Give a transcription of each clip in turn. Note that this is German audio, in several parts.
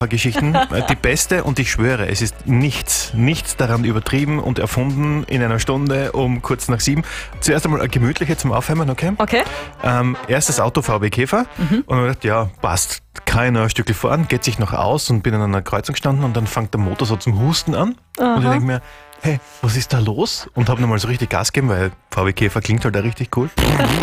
Geschichten die beste und ich schwöre, es ist nichts daran übertrieben und erfunden in einer Stunde um kurz nach 7. Zuerst einmal eine gemütliche zum Aufwärmen, okay? Okay. Erstes Auto VW Käfer und dann dachte ja, passt, kann ich noch ein Stückchen fahren, geht sich noch aus und bin an einer Kreuzung gestanden und dann fängt der Motor so zum Husten an und ich denke mir, hey, was ist da los? Und habe nochmal so richtig Gas gegeben, weil VW Käfer klingt halt auch richtig cool.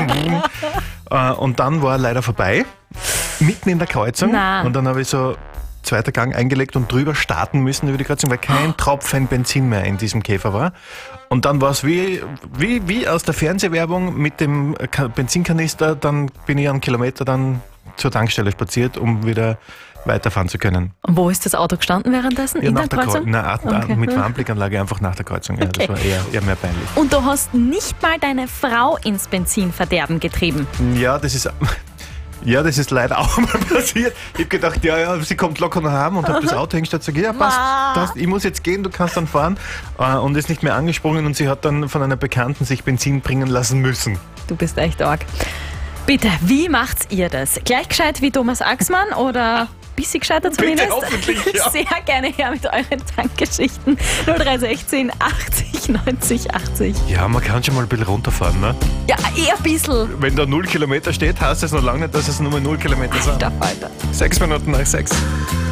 Und dann war er leider vorbei, mitten in der Kreuzung. Na. Und dann habe ich so zweiter Gang eingelegt und drüber starten müssen über die Kreuzung, weil kein Tropfen Benzin mehr in diesem Käfer war. Und dann war es wie aus der Fernsehwerbung mit dem Benzinkanister, dann bin ich einen Kilometer dann zur Tankstelle spaziert, um wieder weiterfahren zu können. Und wo ist das Auto gestanden währenddessen? Ja, in nach der der Kreuzung? Kreuzung? Mit Warnblickanlage einfach nach der Kreuzung. Ja, Okay. das war eher mehr peinlich. Und du hast nicht mal deine Frau ins Benzinverderben getrieben. Ja, das ist leider auch mal passiert. Ich habe gedacht, ja, sie kommt locker nach Hause und habe das Auto hingestellt und gesagt, ja, passt, ich muss jetzt gehen, du kannst dann fahren. Und ist nicht mehr angesprungen und sie hat dann von einer Bekannten sich Benzin bringen lassen müssen. Du bist echt arg. Bitte, wie macht ihr das? Gleich gescheit wie Thomas Axmann oder bisschen gescheiter zumindest? hoffentlich, ja. Sehr gerne her mit euren Tankgeschichten. 0316 80 90 80. Ja, man kann schon mal ein bisschen runterfahren, ne? Ja, eher ein bisschen. Wenn da 0 Kilometer steht, heißt es noch lange nicht, dass es nur 0 Kilometer sind. Alter. 6 Minuten nach 6.